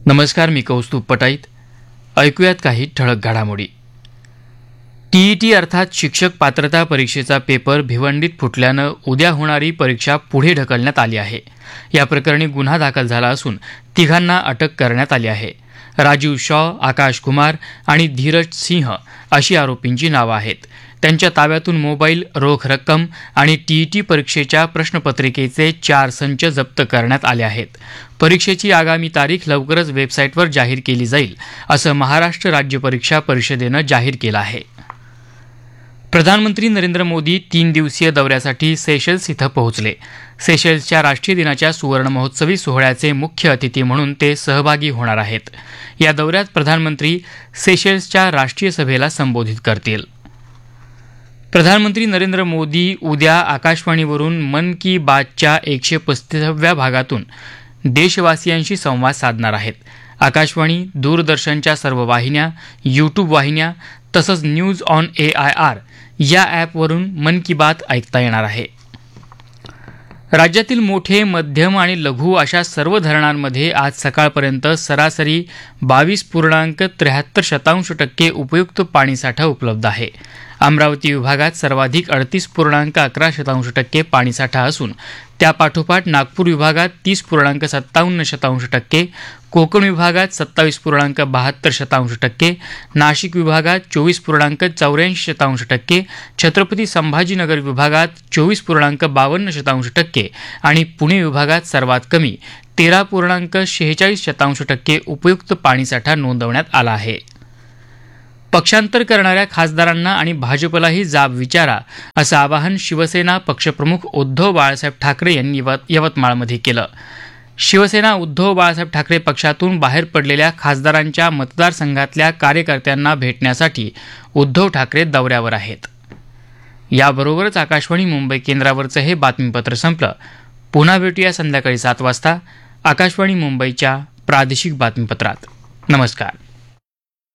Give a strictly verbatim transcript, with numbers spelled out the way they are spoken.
नमस्कार, मी कौस्तुभ पटाईत. ऐकूयात काही ठळक घडामोडी. टीईटी अर्थात शिक्षक पात्रता परीक्षेचा पेपर भिवंडीत फुटल्यानं उद्या होणारी परीक्षा पुढे ढकलण्यात आली आहे. या प्रकरणी गुन्हा दाखल झाला असून तिघांना अटक करण्यात आली आहे. राजीव शॉ, आकाश कुमार आणि धीरज सिंह अशी आरोपींची नावं आहेत. त्यांच्या ताब्यातून मोबाईल, रोख रक्कम आणि टीईटी परीक्षेच्या प्रश्नपत्रिकेचे चार संच जप्त करण्यात आले आहेत. परीक्षेची आगामी तारीख लवकरच वेबसाईटवर जाहीर केली जाईल, असं महाराष्ट्र राज्य परीक्षा परिषदेनं जाहीर केलं आहे. प्रधानमंत्री नरेंद्र मोदी तीन दिवसीय दौऱ्यासाठी सेशल्स इथं पोहोचले. सेशल्सच्या राष्ट्रीय दिनाच्या सुवर्ण महोत्सवी सोहळ्याचे मुख्य अतिथी म्हणून ते सहभागी होणार आहेत. या दौऱ्यात प्रधानमंत्री सेशल्सच्या राष्ट्रीय सभेला संबोधित करतील. प्रधानमंत्री नरेंद्र मोदी उद्या आकाशवाणीवरून मन की बातच्या एकशे पस्तीसाव्या भागातून देशवासियांशी संवाद साधणार आहेत. आकाशवाणी, दूरदर्शनच्या सर्व वाहिन्या, यूट्यूब वाहिन्या तसंच news on A I R या ॲपवरून मन की बात ऐकता येणार आहे. राज्यातील मोठे, मध्यम आणि लघु अशा सर्व धरणांमध्ये आज सकाळपर्यंत सरासरी बावीस पूर्णांक त्र्याहत्तर शतांश टक्के उपयुक्त पाणीसाठा उपलब्ध आहे. अमरावती विभागात सर्वाधिक अडतीस पूर्णांक अकरा शतांश टक्के पाणीसाठा असून त्यापाठोपाठ नागपूर विभागात तीस पूर्णांक सत्तावन्न शतांश टक्के, कोकण विभागात सत्तावीस पूर्णांक बहात्तर शतांश टक्के, नाशिक विभागात चोवीस पूर्णांक चौऱ्याऐंशी शतांश टक्के, छत्रपती संभाजीनगर विभागात चोवीस पूर्णांक बावन्न शतांश टक्के आणि पुणे विभागात सर्वात कमी तेरा पूर्णांक शेहेचाळीस शतांश टक्के उपयुक्त पाणीसाठा नोंदवण्यात आला आहे. पक्षांतर करणाऱ्या खासदारांना आणि भाजपलाही जाब विचारा, असं आवाहन शिवसेना पक्षप्रमुख उद्धव बाळासाहेब ठाकरे यांनी यवतमाळमध्ये केलं. शिवसेना उद्धव बाळासाहेब ठाकरे पक्षातून बाहेर पडलेल्या खासदारांच्या मतदारसंघातल्या कार्यकर्त्यांना भेटण्यासाठी उद्धव ठाकरे दौऱ्यावर आहेत. याबरोबरच आकाशवाणी मुंबई केंद्रावरचं हे बातमीपत्र संपलं. पुन्हा भेटूया संध्याकाळी सात वाजता आकाशवाणी मुंबईच्या प्रादेशिक बातमीपत्रात. नमस्कार.